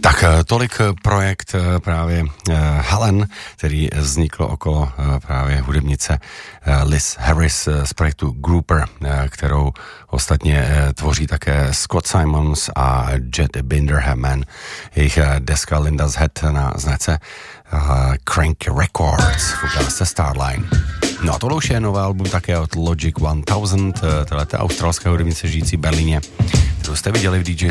Tak tolik projekt právě Helen, který vznikl okolo právě hudebnice Liz Harris z projektu Grouper, kterou ostatně tvoří také Scott Simons a Jet Binderhaman. Jejich deska Linda's Head na značce Crank Records v ukázce Starline. No a tohle už je nový album také od Logic 1000, tohle australské hudebnice žijící v Berlíně, kterou jste viděli v DJ